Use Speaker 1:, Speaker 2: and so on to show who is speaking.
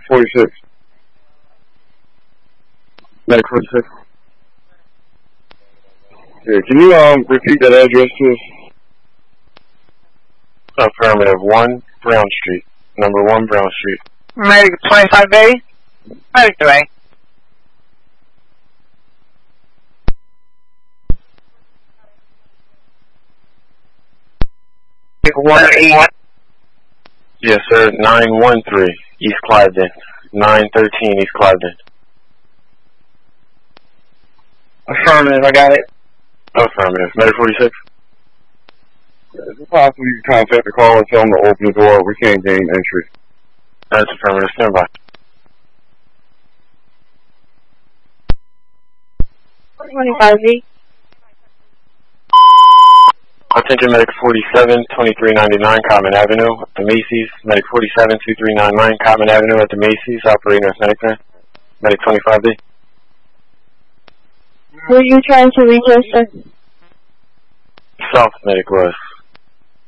Speaker 1: 46. Medic 46. Yeah, can you repeat that address to us?
Speaker 2: Affirmative. 1 Brown Street. Number 1 Brown Street.
Speaker 3: Medic 25B. Medic 3. Medic 181.
Speaker 2: Yes, sir. 913 East Cliveden. 913 East Cliveden.
Speaker 3: Affirmative, I got it.
Speaker 2: Affirmative. Medic 46.
Speaker 1: Is it possible you can contact the caller and tell them to open the door? We can't gain entry.
Speaker 2: That's affirmative. Stand by.
Speaker 4: 25Z.
Speaker 2: Attention Medic 47, 2399 Common Avenue at the Macy's. Medic 47, 2399 Common Avenue at the Macy's. Operating as Medic 10. Medic 25B.
Speaker 4: Were you trying to reach us, sir?
Speaker 2: South Medic was.